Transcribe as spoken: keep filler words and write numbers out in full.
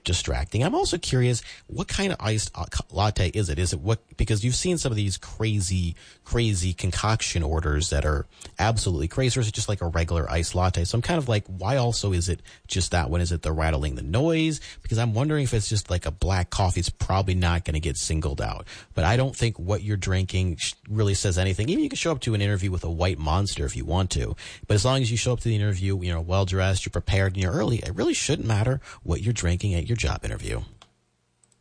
distracting. I'm also curious, what kind of iced latte is it? Is it what, because you've seen some of these crazy, crazy concoction orders that are absolutely crazy, or is it just like a regular iced latte? So I'm kind of like, why also is it just that one? Is it the rattling the noise? Because I'm wondering if it's just like a black coffee. It's probably not going to get singled out. But I don't think what you're drinking really says anything. Even you can show up to an interview with a white Monster if you want to. But as long as you show up to the interview, you know, well dressed, you're prepared, and you're early, it really shouldn't matter what you're drinking at your job interview.